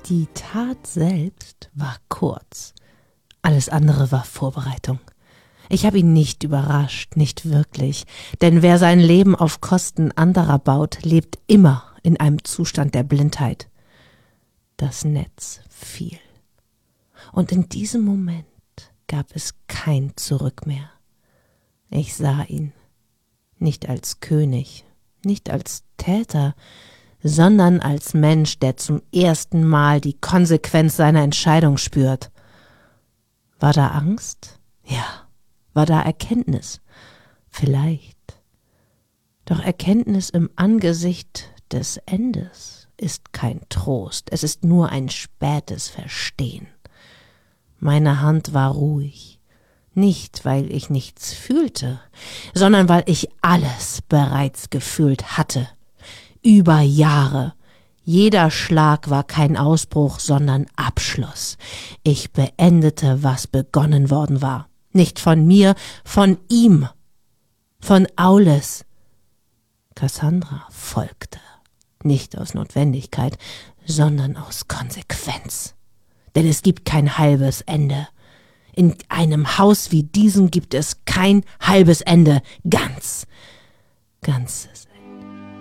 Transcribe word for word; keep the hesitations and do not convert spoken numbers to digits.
Die Tat selbst war kurz. Alles andere war Vorbereitung. Ich habe ihn nicht überrascht, nicht wirklich, denn wer sein Leben auf Kosten anderer baut, lebt immer in einem Zustand der Blindheit. Das Netz fiel. Und in diesem Moment gab es kein Zurück mehr. Ich sah ihn, nicht als König, nicht als Täter, sondern als Mensch, der zum ersten Mal die Konsequenz seiner Entscheidung spürt. War da Angst? Ja. War da Erkenntnis? Vielleicht. Doch Erkenntnis im Angesicht des Endes ist kein Trost, es ist nur ein spätes Verstehen. Meine Hand war ruhig, nicht weil ich nichts fühlte, sondern weil ich alles bereits gefühlt hatte. Über Jahre. Jeder Schlag war kein Ausbruch, sondern Abschluss. Ich beendete, was begonnen worden war. Nicht von mir, von ihm, von Aulis. Cassandra folgte, nicht aus Notwendigkeit, sondern aus Konsequenz. Denn es gibt kein halbes Ende. In einem Haus wie diesem gibt es kein halbes Ende. Ganz, ganzes